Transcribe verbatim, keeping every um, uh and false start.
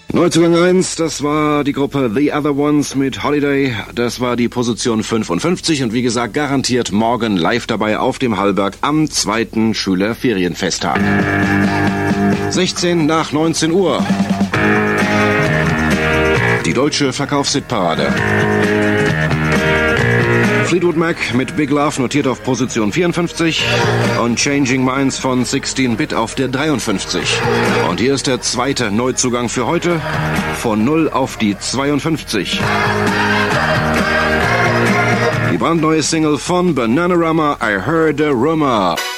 Neuzugang eins, das war die Gruppe The Other Ones mit Holiday. Das war die Position fünfundfünfzig und wie gesagt garantiert morgen live dabei auf dem Hallberg am zweiten Schülerferienfesttag. sechzehn nach neunzehn Uhr. Die deutsche Verkaufshitparade. Fleetwood Mac mit Big Love notiert auf Position vierundfünfzig und Changing Minds von sechzehn Bit auf der dreiundfünfzig. Und hier ist der zweite Neuzugang für heute, von null auf die zweiundfünfzig. Die brandneue Single von Bananarama, I Heard a Rumor.